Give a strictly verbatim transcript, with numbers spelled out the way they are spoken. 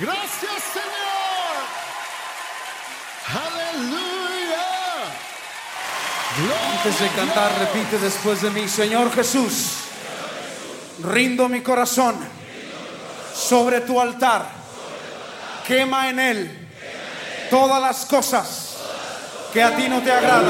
Gracias, Señor. Aleluya. Antes de cantar, repite después de mí: Señor Jesús, rindo mi corazón sobre tu altar. Quema en él todas las cosas que a ti no te agradan.